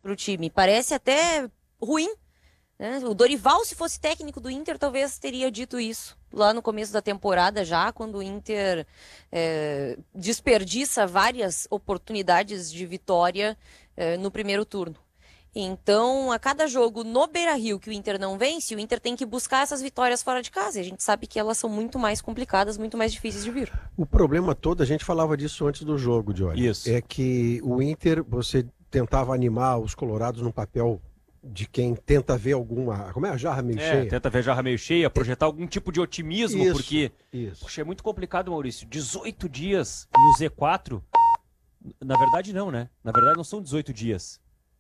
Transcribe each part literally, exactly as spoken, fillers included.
para o time. Parece até ruim, né? O Dorival, se fosse técnico do Inter, talvez teria dito isso lá no começo da temporada já, quando o Inter é, desperdiça várias oportunidades de vitória é, no primeiro turno. Então, a cada jogo no Beira-Rio que o Inter não vence, o Inter tem que buscar essas vitórias fora de casa. E a gente sabe que elas são muito mais complicadas, muito mais difíceis de vir. O problema todo, a gente falava disso antes do jogo, Johnny. Isso. É que o Inter, você tentava animar os colorados no papel de quem tenta ver alguma... Como é a jarra meio É, cheia? tenta ver a jarra meio cheia, projetar algum tipo de otimismo, Isso, porque... isso. Poxa, é muito complicado, Maurício. dezoito dias no Z quatro... Na verdade, não, né? Na verdade, não são dezoito dias.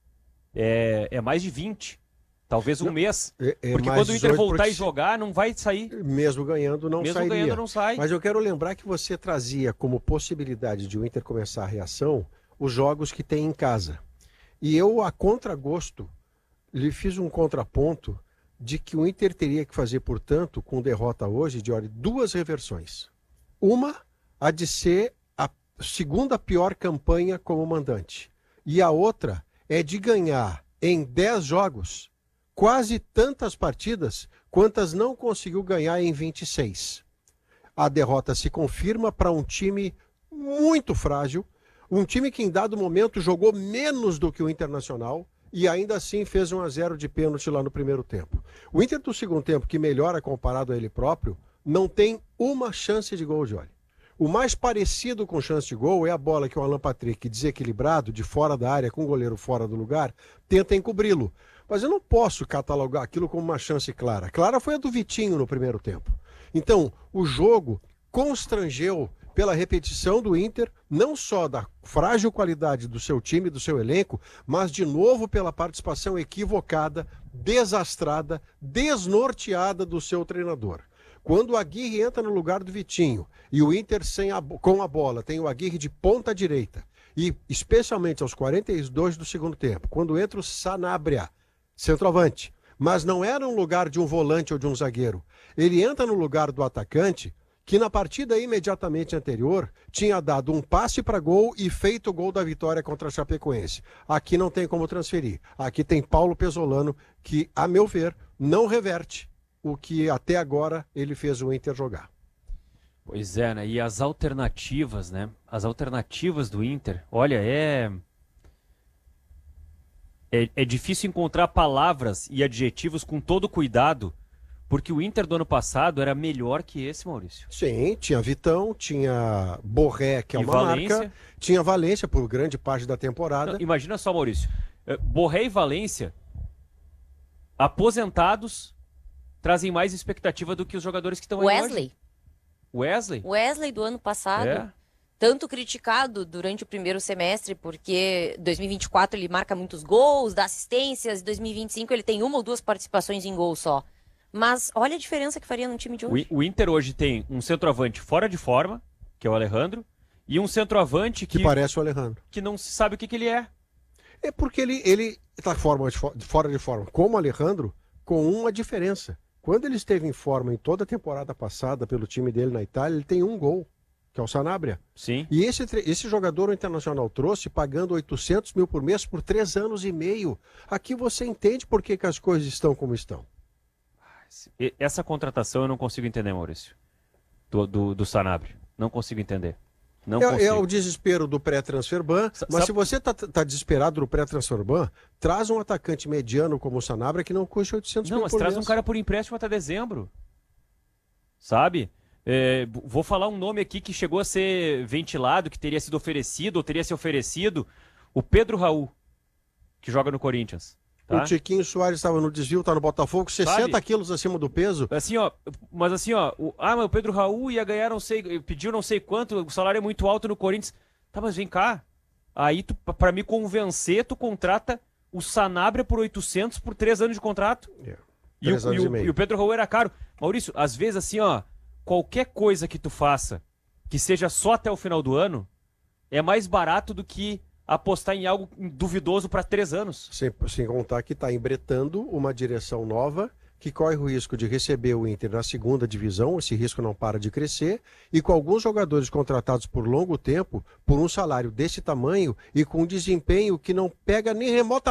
É, é mais de vinte. Talvez um Não, mês. É, é porque mais quando o Inter voltar porque e jogar, não vai sair. Mesmo ganhando, não Mesmo sairia. ganhando, não sai. Mas eu quero lembrar que você trazia como possibilidade de o Inter começar a reação os jogos que tem em casa. E eu, a contragosto, lhe fiz um contraponto de que o Inter teria que fazer, portanto, com derrota hoje, de olha, duas reversões. Uma, a de ser a segunda pior campanha como mandante. E a outra é de ganhar em dez jogos quase tantas partidas quantas não conseguiu ganhar em vinte e seis. A derrota se confirma para um time muito frágil, um time que em dado momento jogou menos do que o Internacional e ainda assim fez um a zero de pênalti lá no primeiro tempo. O Inter do segundo tempo, que melhora comparado a ele próprio, não tem uma chance de gol, Johnny. O mais parecido com chance de gol é a bola que o Alan Patrick, desequilibrado, de fora da área, com o goleiro fora do lugar, tenta encobri-lo. Mas eu não posso catalogar aquilo como uma chance clara. Clara foi a do Vitinho no primeiro tempo. Então, o jogo constrangeu pela repetição do Inter, não só da frágil qualidade do seu time, do seu elenco, mas de novo pela participação equivocada, desastrada, desnorteada do seu treinador. Quando o Aguirre entra no lugar do Vitinho e o Inter sem a, com a bola tem o Aguirre de ponta direita e especialmente aos quarenta e dois do segundo tempo, quando entra o Sanabria, centroavante, mas não era um lugar de um volante ou de um zagueiro, ele entra no lugar do atacante que na partida imediatamente anterior tinha dado um passe para gol e feito o gol da vitória contra a Chapecoense. Aqui não tem como transferir. Aqui tem Paulo Pesolano que, a meu ver, não reverte o que até agora ele fez o Inter jogar. Pois é, né? E as alternativas, né? As alternativas do Inter, olha, é... é... É difícil encontrar palavras e adjetivos com todo cuidado, porque o Inter do ano passado era melhor que esse, Maurício. Sim, tinha Vitão, tinha Borré, que é E uma Valência. marca, tinha Valência por grande parte da temporada. Não, imagina só, Maurício, eh, Borré e Valência, aposentados, trazem mais expectativa do que os jogadores que estão aí Wesley. hoje. Wesley? Wesley do ano passado. É. Tanto criticado durante o primeiro semestre, porque dois mil e vinte e quatro ele marca muitos gols, dá assistências, e dois mil e vinte e cinco ele tem uma ou duas participações em gol só. Mas olha a diferença que faria no time de O, hoje. o Inter hoje tem um centroavante fora de forma, que é o Alejandro, e um centroavante que, Que parece o Alejandro. que não se sabe o que, que ele é. É porque ele ele está fora de, fo- fora de forma, como o Alejandro, com uma diferença. Quando ele esteve em forma em toda a temporada passada pelo time dele na Itália, ele tem um gol, que é o Sanabria. Sim. E esse, tre- esse jogador o Internacional trouxe pagando oitocentos mil por mês por três anos e meio. Aqui você entende por que, que as coisas estão como estão. E- Essa contratação eu não consigo entender, Maurício. Do, do, do Sanabria. Não consigo entender. Não É, consigo. é o desespero do pré-transfer ban, Sa- mas sabe- se você está tá desesperado do pré-transfer ban, traz um atacante mediano como o Sanabria que não custa oitocentos Não, mil mas por traz mês. um cara por empréstimo até dezembro. Sabe? É, b- vou falar um nome aqui que chegou a ser ventilado, que teria sido oferecido, ou teria se oferecido. O Pedro Raul, que joga no Corinthians. Tá? O Tiquinho Soares estava no desvio, está no Botafogo, sessenta Sabe? quilos acima do peso. Assim, ó, mas assim, ó, o, ah, mas o Pedro Raul ia ganhar não sei, pediu não sei quanto, o salário é muito alto no Corinthians. Tá, mas vem cá. Aí, tu, pra me convencer, tu contrata o Sanabria por oitocentos por três anos de contrato. É, E o, três anos e, e o, meio. e o Pedro Raul era caro. Maurício, às vezes assim, ó, qualquer coisa que tu faça que seja só até o final do ano é mais barato do que apostar em algo duvidoso para três anos. Sem, sem contar que está embretando uma direção nova que corre o risco de receber o Inter na segunda divisão, esse risco não para de crescer, e com alguns jogadores contratados por longo tempo, por um salário desse tamanho e com um desempenho que não pega nem remotamente